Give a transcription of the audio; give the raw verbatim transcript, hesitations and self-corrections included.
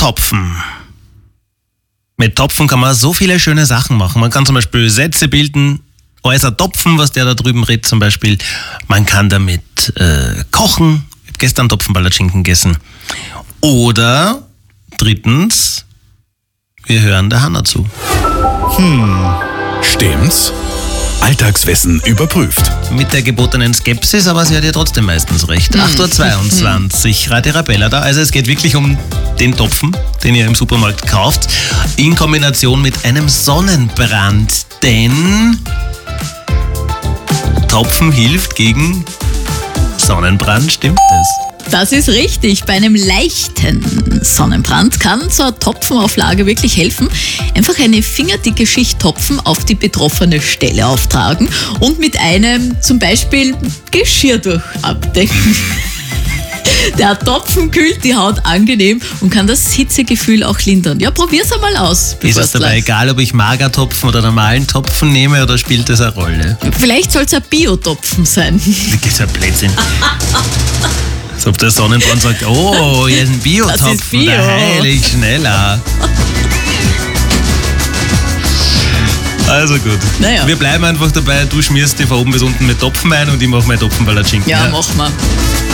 Topfen. Mit Topfen kann man so viele schöne Sachen machen. Man kann zum Beispiel Sätze bilden, alles ein Topfen, was der da drüben redet zum Beispiel. Man kann damit äh, kochen. Ich habe gestern Topfenballerschinken gegessen. Oder drittens, wir hören der Hanna zu. Hm, stimmt's? Alltagswissen überprüft. Mit der gebotenen Skepsis, aber sie hat ja trotzdem meistens recht. acht Uhr zweiundzwanzig, Radio Arabella da. Also es geht wirklich um den Topfen, den ihr im Supermarkt kauft, in Kombination mit einem Sonnenbrand. Denn Topfen hilft gegen Sonnenbrand, stimmt das? Das ist richtig. Bei einem leichten Sonnenbrand kann so eine Topfenauflage wirklich helfen. Einfach eine fingerdicke Schicht Topfen auf die betroffene Stelle auftragen und mit einem zum Beispiel Geschirrtuch abdecken. Der Topfen kühlt die Haut angenehm und kann das Hitzegefühl auch lindern. Ja, probier's einmal aus. Ist es dabei egal, ob ich Magertopfen oder normalen Topfen nehme, oder spielt das eine Rolle? Vielleicht soll es ein Biotopfen sein. Das ist ein Blödsinn. Als ob der Sonnenbrand sagt, oh, hier ist ein Biotopfen, ist Bio. der heilig schneller. Also gut. Naja. Wir bleiben einfach dabei, du schmierst die von oben bis unten mit Topfen ein und ich mache meine Topfenballerschinken. Ja, ja, mach mal.